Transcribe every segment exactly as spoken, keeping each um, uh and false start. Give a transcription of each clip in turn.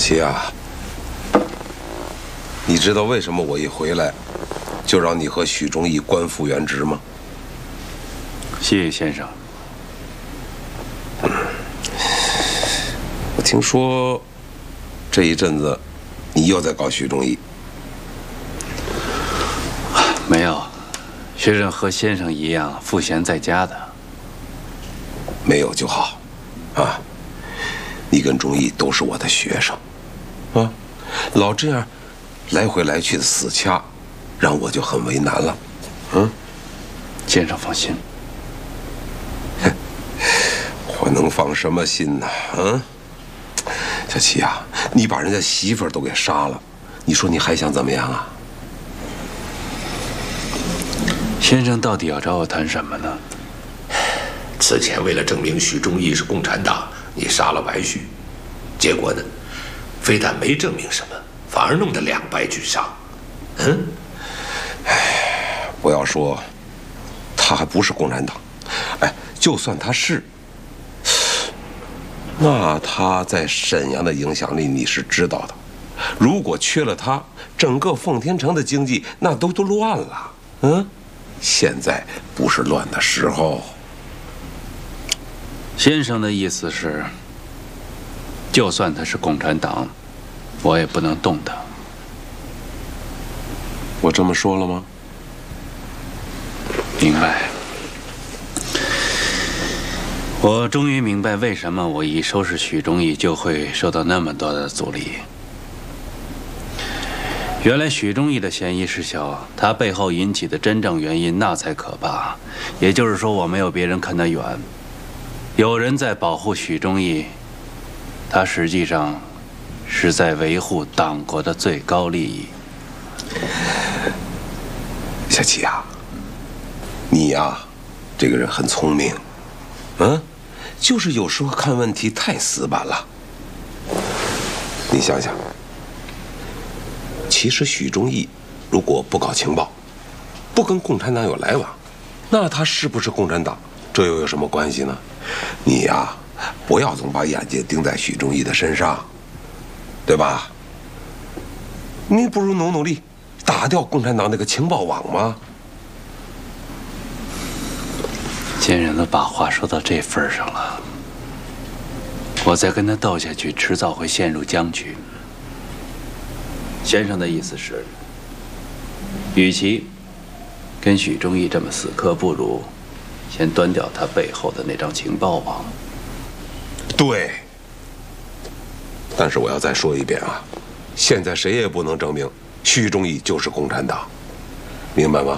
七啊，你知道为什么我一回来就让你和许忠义官复原职吗？ 谢谢先生。 嗯，我听说这一阵子你又在搞许忠义。 没有，学生和先生一样赋闲在家的。 没有就好，啊，你跟忠义都是我的学生，啊，老这样来回来去的死掐，让我就很为难了。嗯， 先生放心。 我能放什么心呢？嗯，小七啊，你把人家媳妇儿都给杀了，你说你还想怎么样啊？ 先生到底要找我谈什么呢？ 此前为了证明许忠义是共产党，你杀了白旭，结果呢，非但没证明什么，反而弄得两败俱伤。嗯， 哎，不要说他还不是共产党，哎，就算他是，那他在沈阳的影响力你是知道的。如果缺了他，整个奉天城的经济那都都乱了。嗯，现在不是乱的时候。 先生的意思是，就算他是共产党，我也不能动他。 我这么说了吗？ 明白。我终于明白为什么我一收拾许忠义就会受到那么多的阻力。原来许忠义的嫌疑是小，他背后引起的真正原因那才可怕。也就是说，我没有别人看得远，有人在保护许忠义，他实际上是在维护党国的最高利益。 小七啊，你呀，这个人很聪明，嗯，就是有时候看问题太死板了。你想想，其实许忠义如果不搞情报，不跟共产党有来往，那他是不是共产党，这又有什么关系呢？你呀，不要总把眼睛盯在许忠义的身上，对吧？你不如努努力，打掉共产党那个情报网吗？ 先生都把话说到这份上了，我再跟他斗下去，迟早会陷入僵局。先生的意思是，与其跟许忠义这么死磕，不如先端掉他背后的那张情报网。 对。但是我要再说一遍啊，现在谁也不能证明许忠义就是共产党，明白吗？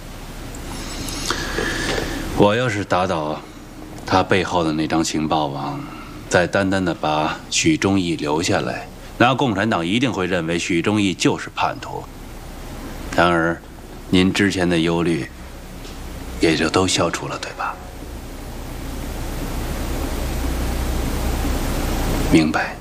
我要是打倒他背后的那张情报网，再单单的把许忠义留下来，那共产党一定会认为许忠义就是叛徒。然而，您之前的忧虑也就都消除了，对吧？明白。